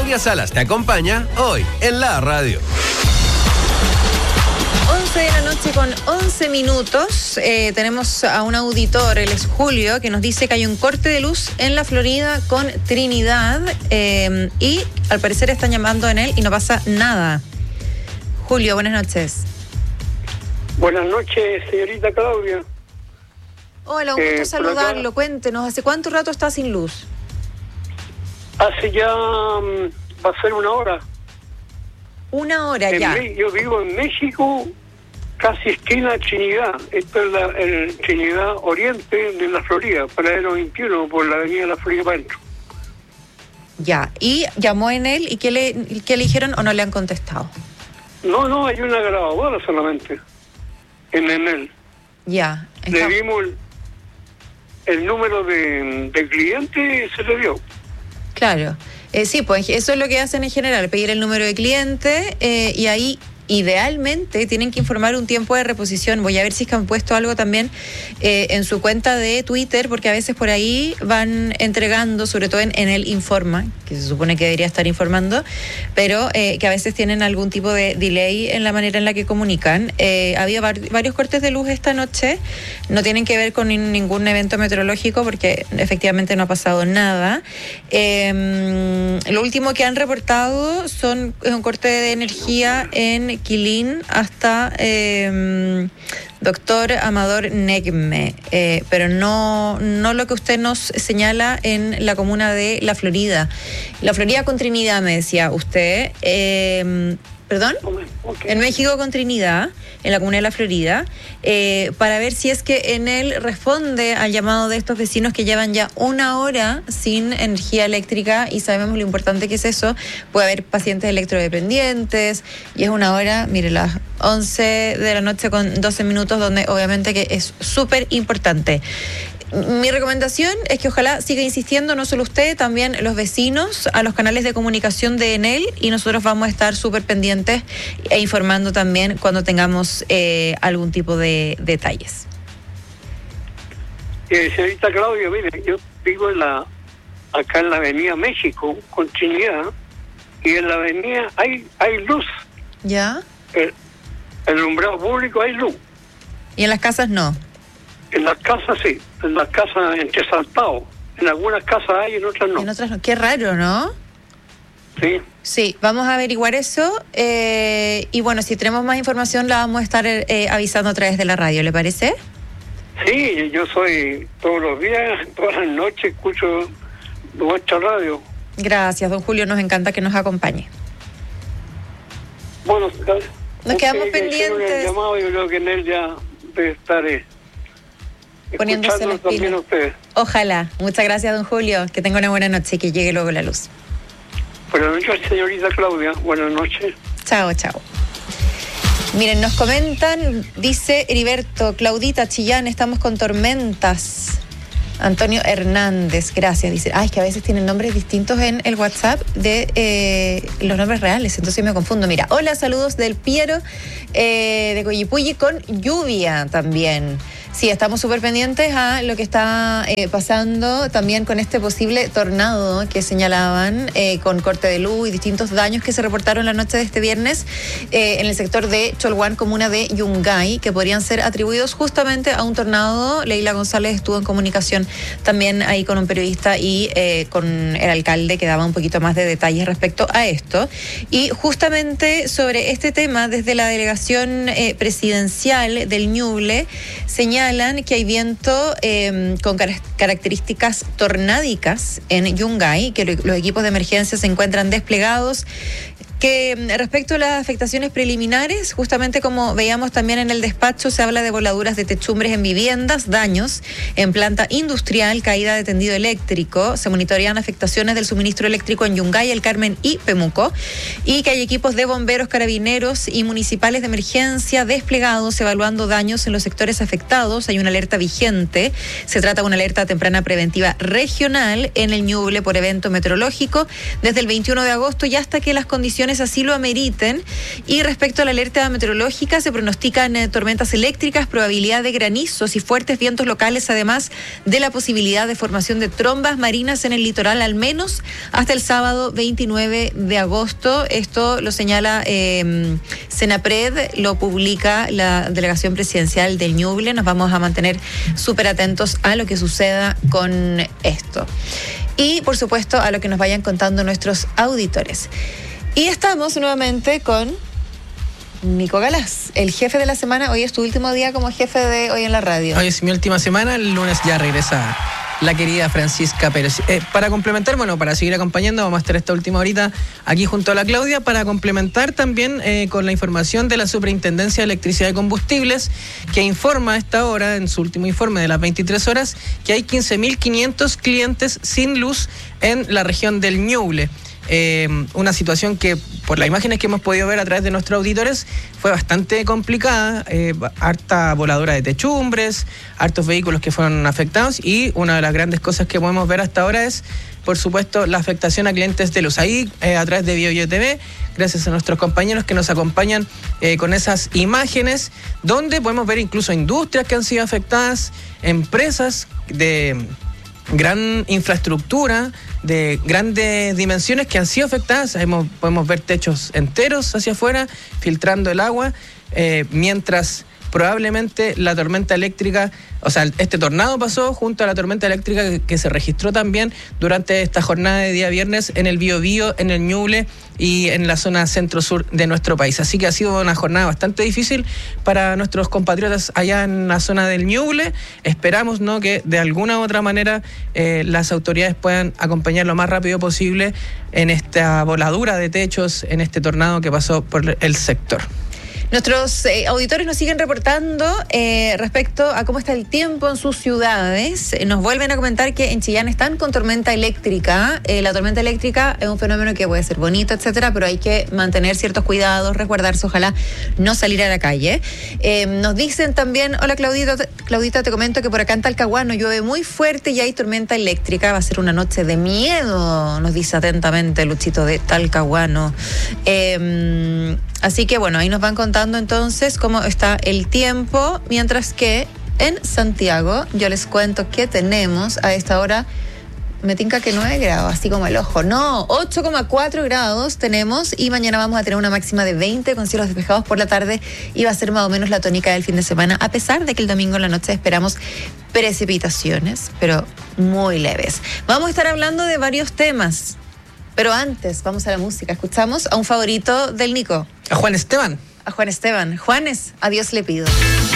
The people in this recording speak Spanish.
Claudia Salas te acompaña hoy en la radio. 11 de la noche con 11 minutos. Tenemos a un auditor, él es Julio, que nos dice que hay un corte de luz en la Florida con Trinidad y al parecer están llamando en él y no pasa nada. Julio, buenas noches. Buenas noches, señorita Claudia. Hola, un gusto saludarlo. Cuéntenos, ¿hace cuánto rato está sin luz? Hace ya, va a ser una hora. Una hora ya. Yo vivo en México, casi esquina Trinidad. Esto es el Trinidad Oriente de la Florida, paradero 21, por la avenida de la Florida para adentro. Ya, y llamó en él, ¿y qué le dijeron o no le han contestado? No, hay una grabadora solamente en él. Ya. Le dimos el número de cliente, se le dio. Claro. Sí, pues eso es lo que hacen en general, pedir el número de cliente y ahí idealmente tienen que informar un tiempo de reposición. Voy a ver si es que han puesto algo también en su cuenta de Twitter, porque a veces por ahí van entregando, sobre todo en el Informa, que se supone que debería estar informando, pero que a veces tienen algún tipo de delay en la manera en la que comunican. Había varios cortes de luz esta noche, no tienen que ver con ningún evento meteorológico porque efectivamente no ha pasado nada. Lo último que han reportado es un corte de energía en Quilín hasta Doctor Amador Negme, pero no lo que usted nos señala en la comuna de La Florida. La Florida con Trinidad, me decía usted. ¿Perdón? Okay. En México con Trinidad, en la comuna de La Florida, para ver si es que en él responde al llamado de estos vecinos que llevan ya una hora sin energía eléctrica y sabemos lo importante que es eso. Puede haber pacientes electrodependientes y es una hora, mire, las 11 de la noche con 12 minutos, donde obviamente que es súper importante. Mi recomendación es que ojalá siga insistiendo, no solo usted, también los vecinos, a los canales de comunicación de Enel, y nosotros vamos a estar súper pendientes e informando también cuando tengamos algún tipo de detalles. Señorita Claudia, mire, yo vivo acá en la avenida México, con Trinidad, y en la avenida hay luz. ¿Ya? El alumbrado público hay luz. ¿Y en las casas no? En las casas sí, en las casas entresaltados. En algunas casas hay, en otras no. En otras no. Qué raro, ¿no? Sí. Sí, vamos a averiguar eso y bueno, si tenemos más información la vamos a estar avisando a través de la radio, ¿le parece? Sí, yo soy todos los días, todas las noches escucho nuestra radio. Gracias, don Julio, nos encanta que nos acompañe. Bueno, nos quedamos pendientes. Llamado, yo creo que en él ya debe estar poniéndose las pilas. Ojalá. Muchas gracias, don Julio. Que tenga una buena noche y que llegue luego la luz. Buenas noches, señorita Claudia. Buenas noches. Chao. Miren, nos comentan, dice Heriberto, Claudita, Chillán, estamos con tormentas. Antonio Hernández, gracias. Dice, es que a veces tienen nombres distintos en el WhatsApp de los nombres reales, entonces me confundo. Mira, hola, saludos del Piero de Coyipulli con lluvia también. Sí, estamos súper pendientes a lo que está pasando también con este posible tornado que señalaban, con corte de luz y distintos daños que se reportaron la noche de este viernes en el sector de Cholguán, comuna de Yungay, que podrían ser atribuidos justamente a un tornado. Leila González estuvo en comunicación también ahí con un periodista y con el alcalde, que daba un poquito más de detalles respecto a esto. Y justamente sobre este tema, desde la delegación presidencial del Ñuble, señalan que hay viento con características tornádicas en Yungay, que los equipos de emergencia se encuentran desplegados. Que respecto a las afectaciones preliminares, justamente como veíamos también en el despacho, se habla de voladuras de techumbres en viviendas, daños en planta industrial, caída de tendido eléctrico. Se monitorean afectaciones del suministro eléctrico en Yungay, El Carmen y Pemuco, y que hay equipos de bomberos, carabineros y municipales de emergencia desplegados evaluando daños en los sectores afectados. Hay una alerta vigente. Se trata de una alerta temprana preventiva regional en el Ñuble por evento meteorológico desde el 21 de agosto y hasta que las condiciones condiciones así lo ameriten. Y respecto a la alerta meteorológica, se pronostican tormentas eléctricas, probabilidad de granizos y fuertes vientos locales, además de la posibilidad de formación de trombas marinas en el litoral, al menos hasta el sábado 29 de agosto. Esto lo señala Senapred, lo publica la delegación presidencial del Ñuble. Nos vamos a mantener súper atentos a lo que suceda con esto. Y, por supuesto, a lo que nos vayan contando nuestros auditores. Y estamos nuevamente con Nico Galaz, el jefe de la semana. Hoy es tu último día como jefe de Hoy en la Radio. Hoy es mi última semana, el lunes ya regresa la querida Francisca Pérez. Para complementar, para seguir acompañando, vamos a estar esta última horita aquí junto a la Claudia, para complementar también con la información de la Superintendencia de Electricidad y Combustibles, que informa a esta hora, en su último informe de las 23 horas, que hay 15.500 clientes sin luz en la región del Ñuble. Una situación que, por las imágenes que hemos podido ver a través de nuestros auditores, fue bastante complicada, harta voladura de techumbres, hartos vehículos que fueron afectados, y una de las grandes cosas que podemos ver hasta ahora es, por supuesto, la afectación a clientes de luz. Ahí, a través de BioBio TV, gracias a nuestros compañeros que nos acompañan con esas imágenes, donde podemos ver incluso industrias que han sido afectadas, empresas de gran infraestructura, de grandes dimensiones que han sido afectadas. Podemos ver techos enteros hacia afuera, filtrando el agua, mientras probablemente la tormenta eléctrica, este tornado pasó junto a la tormenta eléctrica que se registró también durante esta jornada de día viernes en el Biobío, en el Ñuble y en la zona centro-sur de nuestro país. Así que ha sido una jornada bastante difícil para nuestros compatriotas allá en la zona del Ñuble. Esperamos, que de alguna u otra manera las autoridades puedan acompañar lo más rápido posible en esta voladura de techos, en este tornado que pasó por el sector. Nuestros auditores nos siguen reportando respecto a cómo está el tiempo en sus ciudades. Nos vuelven a comentar que en Chillán están con tormenta eléctrica. La tormenta eléctrica es un fenómeno que puede ser bonito, etcétera, pero hay que mantener ciertos cuidados, resguardarse, ojalá no salir a la calle. Nos dicen también, hola Claudita, te comento que por acá en Talcahuano llueve muy fuerte y hay tormenta eléctrica. Va a ser una noche de miedo, nos dice atentamente Luchito de Talcahuano. Así que ahí nos van contando entonces cómo está el tiempo, mientras que en Santiago yo les cuento que tenemos a esta hora, me tinca que 9 grados, así como el ojo, 8,4 grados tenemos, y mañana vamos a tener una máxima de 20 con cielos despejados por la tarde, y va a ser más o menos la tónica del fin de semana, a pesar de que el domingo en la noche esperamos precipitaciones, pero muy leves. Vamos a estar hablando de varios temas, pero antes vamos a la música. Escuchamos a un favorito del Nico. A Juan Esteban. A Juan Esteban. Juanes, a Dios le pido.